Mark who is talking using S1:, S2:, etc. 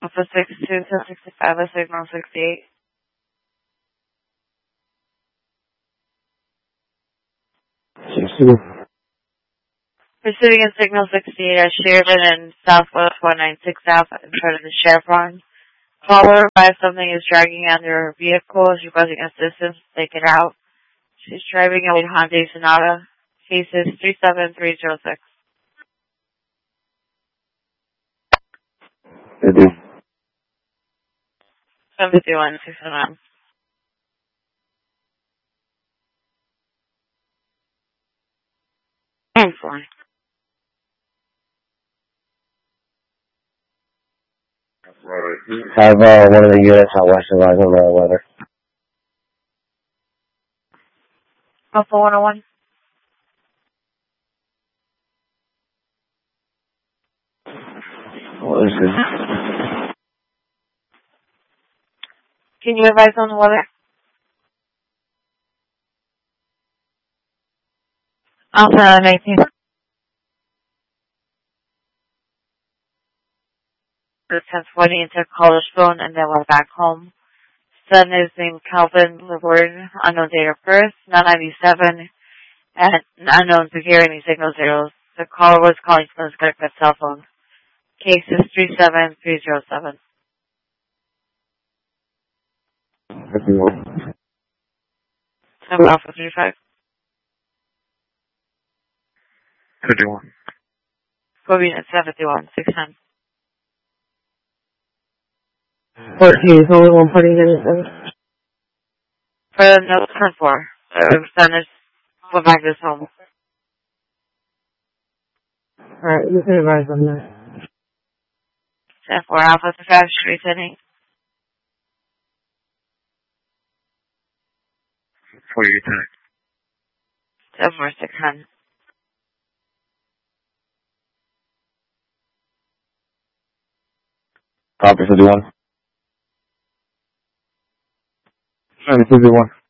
S1: Alpha 62 to 65, a signal 68. Receiving a signal 68 at Sheridan and Southwest 196 South in front of the Chevron. Caller by something is dragging under her vehicle. She's requesting assistance to take it out. She's driving a Hyundai Sonata. Case is 37306. 751 609. I'm fine.
S2: Have one of the units out west advise on the weather.
S1: Alpha 101.
S2: What is it?
S1: Can you advise on the weather? Alpha 19. The 1040 into college phone and then went back home. Son is named Calvin Leward, unknown date of birth, 997, and unknown to hear any signal zeros. The caller was calling from his connected cell phone. Case is 37307.
S2: 51.
S1: 7 Alpha 35.
S2: 51.
S1: 4 units 71, 610.
S3: 14 is only one putting in it.
S1: For the note 10-4, son is went back to his home.
S3: Alright, you can advise on that.
S1: 10-4 Alpha 35, Street 10-8.
S2: 48
S1: 7-4 610.
S2: Copy 51. 51.